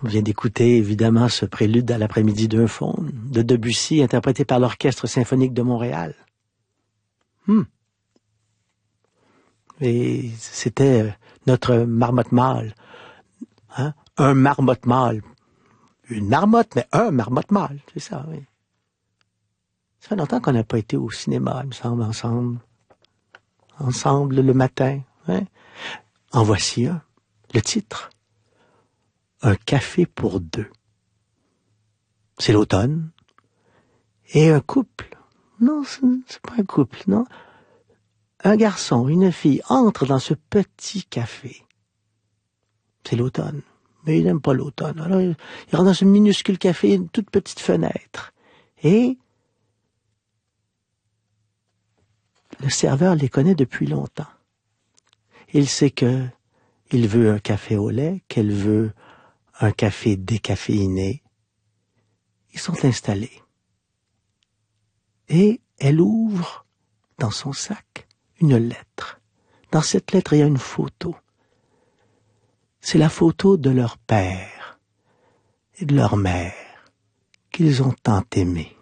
On vient d'écouter, évidemment, ce prélude à l'après-midi d'un faune de Debussy, interprété par l'Orchestre symphonique de Montréal. Et c'était notre marmotte mâle. Hein? Un marmotte mâle. Une marmotte, mais un marmotte mâle. C'est ça, oui. Ça fait longtemps qu'on n'a pas été au cinéma, il me semble, ensemble le matin. Hein? En voici un. Le titre. Un café pour deux. C'est l'automne. Et un couple. Non, c'est pas un couple, non. Un garçon, une fille entrent dans ce petit café. C'est l'automne. Mais il n'aime pas l'automne. Alors, il rentre dans ce minuscule café, une toute petite fenêtre. Et le serveur les connaît depuis longtemps. Il sait que il veut un café au lait, qu'elle veut un café décaféiné. Ils sont installés. Et elle ouvre dans son sac une lettre. Dans cette lettre, il y a une photo. C'est la photo de leur père et de leur mère qu'ils ont tant aimé.